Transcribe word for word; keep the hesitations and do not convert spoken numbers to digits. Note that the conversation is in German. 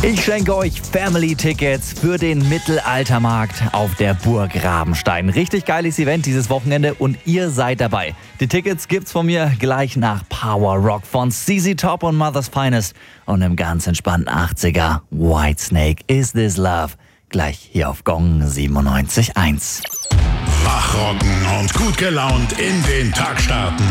Ich schenke euch Family-Tickets für den Mittelaltermarkt auf der Burg Rabenstein. Richtig geiles Event dieses Wochenende und ihr seid dabei. Die Tickets gibt's von mir gleich nach Power Rock von Z Z Top und Mother's Finest und im ganz entspannten achtziger Whitesnake, Is This Love? Gleich hier auf Gong siebenundneunzig Komma eins. Wachrocken und gut gelaunt in den Tag starten.